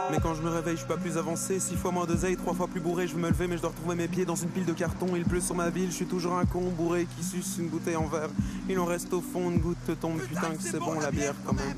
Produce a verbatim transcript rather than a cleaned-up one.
Mais quand je me réveille, je suis pas plus avancé. Six fois moins d'oseille, trois fois plus bourré. Je veux me lever, mais je dois retrouver mes pieds dans une pile de carton. Il pleut sur ma ville, je suis toujours un con bourré qui suce une bouteille en verre. Il en reste au fond, une goutte te tombe. Putain que c'est bon la bière quand même.